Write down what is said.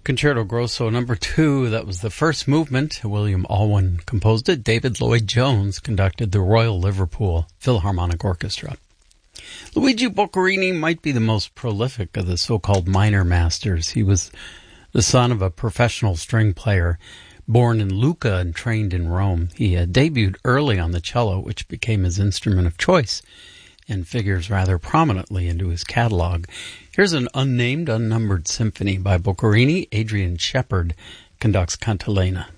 Concerto Grosso number 2, that was the first movement. William Alwyn composed it. David Lloyd-Jones conducted the Royal Liverpool Philharmonic Orchestra. Luigi Boccherini might be the most prolific of the so-called minor masters. He was the son of a professional string player, born in Lucca and trained in Rome. He debuted early on the cello, which became his instrument of choice and figures rather prominently into his catalog. Here's an unnamed, unnumbered symphony by Boccherini. Adrian Shepard conducts Cantilena.